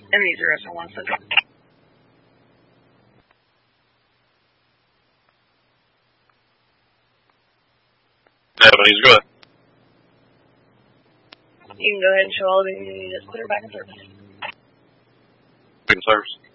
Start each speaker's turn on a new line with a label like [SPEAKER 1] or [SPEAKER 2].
[SPEAKER 1] ME0 1 second.
[SPEAKER 2] Japanese, go ahead.
[SPEAKER 1] You can go ahead and show all the units clear back in service.
[SPEAKER 2] Back in service.